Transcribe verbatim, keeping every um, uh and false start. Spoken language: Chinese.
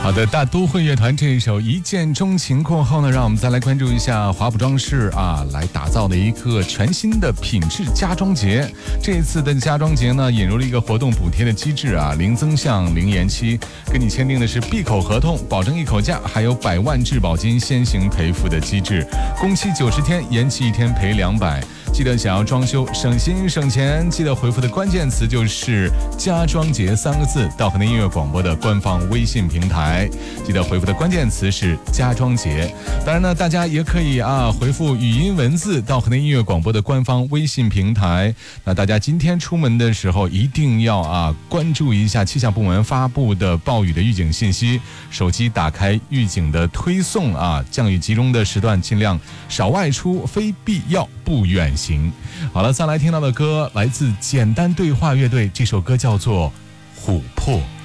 好的，大都会乐团这一首《一见钟情》过后呢，让我们再来关注一下华普装饰啊，来打造的一个全新的品质家装节。这一次的家装节呢，引入了一个活动补贴的机制啊，零增项、零延期，跟你签订的是闭口合同，保证一口价，还有百万质保金先行赔付的机制，工期九十天，延期一天赔两百。记得想要装修省心省钱，记得回复的关键词就是家装节三个字到河南音乐广播的官方微信平台，记得回复的关键词是家装节。当然呢，大家也可以啊回复语音文字到河南音乐广播的官方微信平台。那大家今天出门的时候一定要啊关注一下气象部门发布的暴雨的预警信息，手机打开预警的推送啊，降雨集中的时段尽量少外出，非必要不远行。好了，再来听到的歌来自简单对话乐队，这首歌叫做《琥珀》。